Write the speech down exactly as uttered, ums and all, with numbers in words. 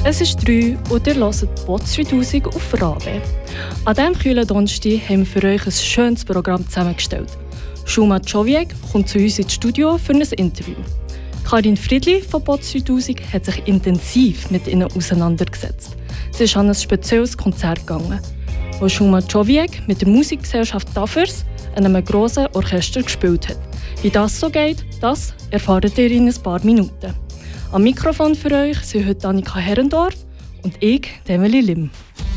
Es ist drei und ihr hört Bots dreitausend auf Rabe. An diesem kühlen Donnerstag haben wir für euch ein schönes Programm zusammengestellt. Shuma Człowiek kommt zu uns ins Studio für ein Interview. Karin Friedli von Bots dreitausend hat sich intensiv mit ihnen auseinandergesetzt. Sie ist an ein spezielles Konzert gegangen, wo Shuma Człowiek mit der Musikgesellschaft Tafers an einem grossen Orchester gespielt hat. Wie das so geht, das erfahrt ihr in ein paar Minuten. Am Mikrofon für euch sind heute Annika Herrendorf und ich, Emily Lim.